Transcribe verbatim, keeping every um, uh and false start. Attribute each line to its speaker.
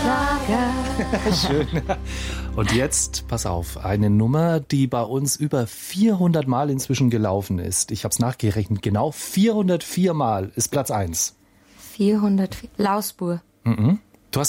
Speaker 1: Schön. Und jetzt, pass auf, eine Nummer, die bei uns über vierhundert Mal inzwischen gelaufen ist. Ich habe es nachgerechnet, genau vierhundertvier Mal ist Platz eins.
Speaker 2: vierhundertvier. Lausbuhr.
Speaker 1: Mhm.